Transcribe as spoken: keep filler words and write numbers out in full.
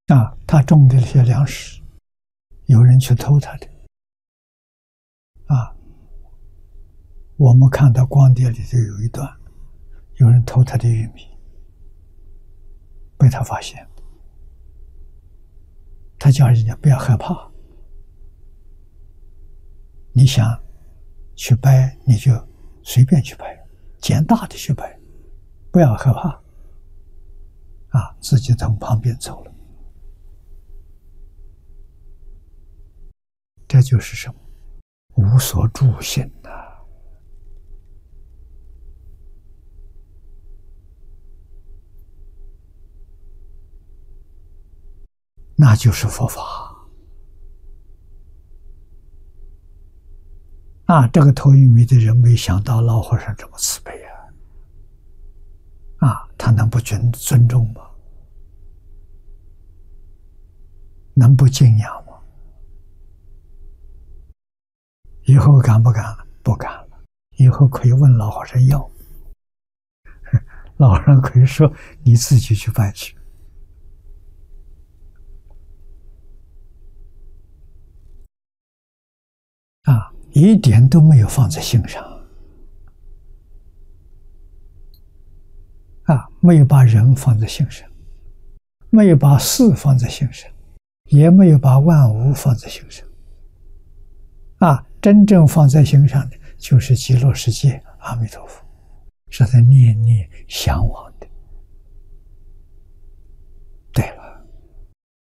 啊，他种的那些粮食，有人去偷他的。啊，我们看到光碟里头有一段，有人偷他的玉米，被他发现，他叫人家不要害怕，你想去掰你就随便去掰，捡大的去掰，不要害怕。啊，自己从旁边走了。这就是什么？无所住心呐、啊。那就是佛法。啊，这个偷玉米的人没想到老和尚这么慈悲啊！啊，他能不尊尊重吗？能不敬仰吗？以后敢不敢？不敢了。以后可以问老和尚要，老和尚可以说你自己去办去。啊，一点都没有放在心上。啊，没有把人放在心上，没有把事放在心上，也没有把万物放在心上。啊，真正放在心上的就是极乐世界阿弥陀佛，是他念念向往的。